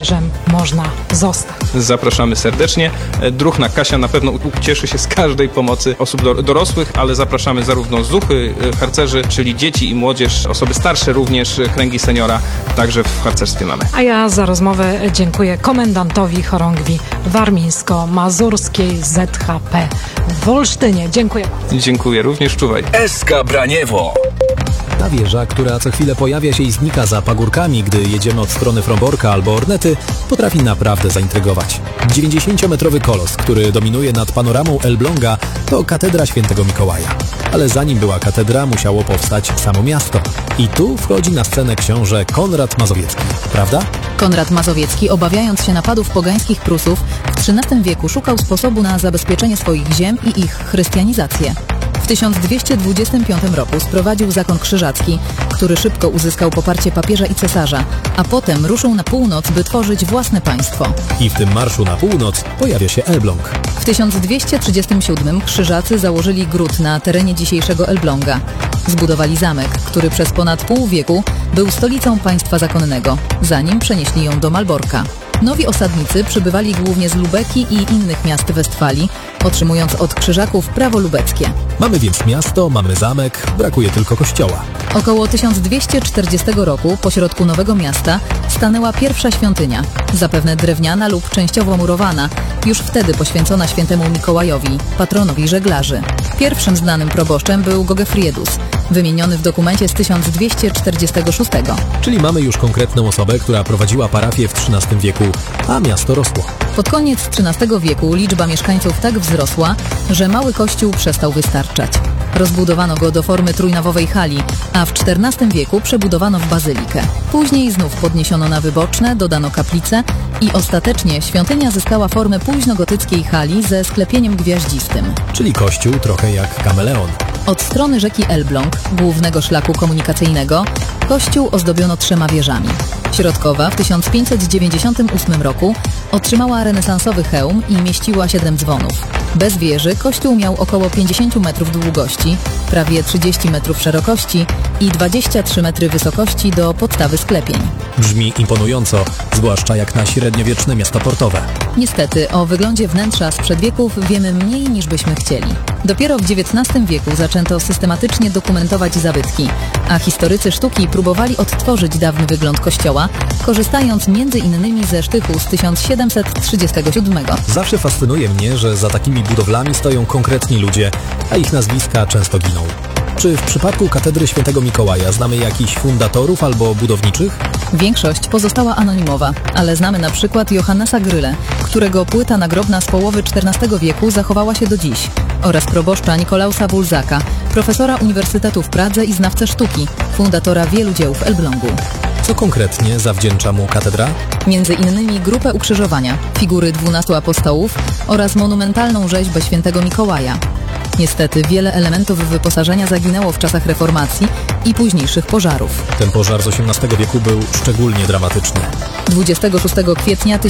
badaczem można zostać. Zapraszamy serdecznie. Druhna Kasia na pewno ucieszy się z każdej pomocy osób dorosłych, ale zapraszamy zarówno zuchy, harcerzy, czyli dzieci i młodzież, osoby starsze również, kręgi seniora, także w harcerstwie mamy. A ja za rozmowę dziękuję komendantowi chorągwi warmińsko-mazurskiej ZHP w Olsztynie. Dziękuję bardzo. Dziękuję również, czuwaj. SK Braniewo. Ta wieża, która co chwilę pojawia się i znika za pagórkami, gdy jedziemy od strony Fromborka albo Ornety, potrafi naprawdę zaintrygować. 90-metrowy kolos, który dominuje nad panoramą Elbląga, to katedra świętego Mikołaja. Ale zanim była katedra, musiało powstać samo miasto. I tu wchodzi na scenę książę Konrad Mazowiecki, prawda? Konrad Mazowiecki, obawiając się napadów pogańskich Prusów, w XIII wieku szukał sposobu na zabezpieczenie swoich ziem i ich chrystianizację. W 1225 roku sprowadził zakon krzyżacki, który szybko uzyskał poparcie papieża i cesarza, a potem ruszył na północ, by tworzyć własne państwo. I w tym marszu na północ pojawia się Elbląg. W 1237 krzyżacy założyli gród na terenie dzisiejszego Elbląga. Zbudowali zamek, który przez ponad pół wieku był stolicą państwa zakonnego, zanim przenieśli ją do Malborka. Nowi osadnicy przybywali głównie z Lubeki i innych miast Westfalii, otrzymując od krzyżaków prawo lubeckie. Mamy więc miasto, mamy zamek, brakuje tylko kościoła. Około 1240 roku pośrodku Nowego Miasta stanęła pierwsza świątynia, zapewne drewniana lub częściowo murowana, już wtedy poświęcona świętemu Mikołajowi, patronowi żeglarzy. Pierwszym znanym proboszczem był Gogefriedus, wymieniony w dokumencie z 1246. Czyli mamy już konkretną osobę, która prowadziła parafię w XIII wieku, a miasto rosło. Pod koniec XIII wieku liczba mieszkańców tak wzrosła, że mały kościół przestał wystarczać. Rozbudowano go do formy trójnawowej hali, a w XIV wieku przebudowano w bazylikę. Później znów podniesiono na wyboczne, dodano kaplicę i ostatecznie świątynia zyskała formę późnogotyckiej hali ze sklepieniem gwiaździstym. Czyli kościół trochę jak kameleon. Od strony rzeki Elbląg, głównego szlaku komunikacyjnego, kościół ozdobiono 3 wieżami. Środkowa w 1598 roku otrzymała renesansowy hełm i mieściła 7 dzwonów. Bez wieży kościół miał około 50 metrów długości, prawie 30 metrów szerokości i 23 metry wysokości do podstawy sklepień. Brzmi imponująco, zwłaszcza jak na średniowieczne miasto portowe. Niestety o wyglądzie wnętrza sprzed wieków wiemy mniej niż byśmy chcieli. Dopiero w XIX wieku zaczęto systematycznie dokumentować zabytki, a historycy sztuki próbowali odtworzyć dawny wygląd kościoła, korzystając m.in. ze sztychu z 1737. Zawsze fascynuje mnie, że za takimi budowlami stoją konkretni ludzie, a ich nazwiska często giną. Czy w przypadku katedry świętego Mikołaja znamy jakichś fundatorów albo budowniczych? Większość pozostała anonimowa, ale znamy na przykład Johannesa Gryle, którego płyta nagrobna z połowy XIV wieku zachowała się do dziś, oraz proboszcza Nikolausa Wulzaka, profesora Uniwersytetu w Pradze i znawcę sztuki, fundatora wielu dzieł w Elblągu. Co konkretnie zawdzięcza mu katedra? Między innymi grupę ukrzyżowania, figury 12 apostołów oraz monumentalną rzeźbę świętego Mikołaja. Niestety wiele elementów wyposażenia zaginęło w czasach reformacji i późniejszych pożarów. Ten pożar z XVIII wieku był szczególnie dramatyczny. 26 kwietnia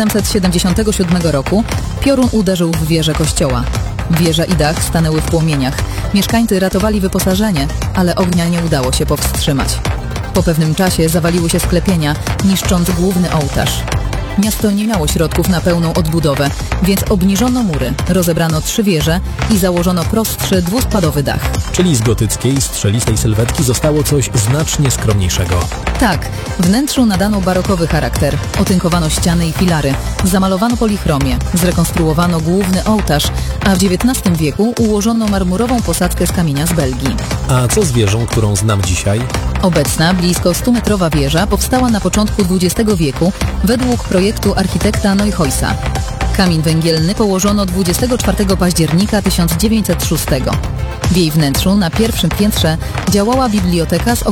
1777 roku piorun uderzył w wieżę kościoła. Wieża i dach stanęły w płomieniach. Mieszkańcy ratowali wyposażenie, ale ognia nie udało się powstrzymać. Po pewnym czasie zawaliły się sklepienia, niszcząc główny ołtarz. Miasto nie miało środków na pełną odbudowę, więc obniżono mury, rozebrano 3 wieże i założono prostszy, dwuspadowy dach. Czyli z gotyckiej, strzelistej sylwetki zostało coś znacznie skromniejszego. Tak, wnętrzu nadano barokowy charakter, otynkowano ściany i filary, zamalowano polichromię, zrekonstruowano główny ołtarz, a w XIX wieku ułożono marmurową posadzkę z kamienia z Belgii. A co z wieżą, którą znam dzisiaj? Obecna, blisko 100-metrowa wieża powstała na początku XX wieku według projektu architekta Neuhäusa. Kamień węgielny położono 24 października 1906. W jej wnętrzu na pierwszym piętrze działała biblioteka z